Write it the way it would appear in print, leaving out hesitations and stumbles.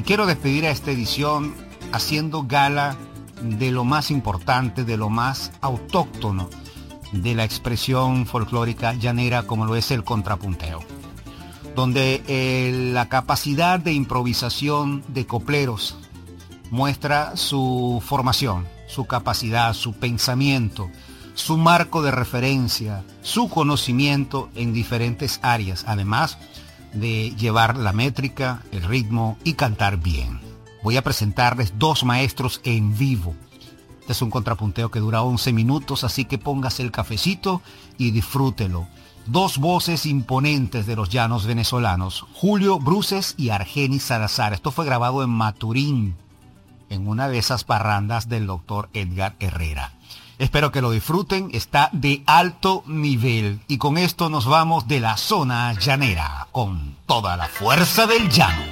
quiero despedir a esta edición haciendo gala de lo más importante, de lo más autóctono de la expresión folclórica llanera, como lo es el contrapunteo, donde la capacidad de improvisación de copleros muestra su formación, su capacidad, su pensamiento, su marco de referencia, su conocimiento en diferentes áreas, además de llevar la métrica, el ritmo y cantar bien. Voy a presentarles dos maestros en vivo. Este es un contrapunteo que dura 11 minutos, así que póngase el cafecito y disfrútelo. Dos voces imponentes de los llanos venezolanos, Julio Bruces y Argenis Salazar. Esto fue grabado en Maturín, en una de esas parrandas del doctor Edgar Herrera. Espero que lo disfruten, está de alto nivel. Y con esto nos vamos de la zona llanera, con toda la fuerza del llano.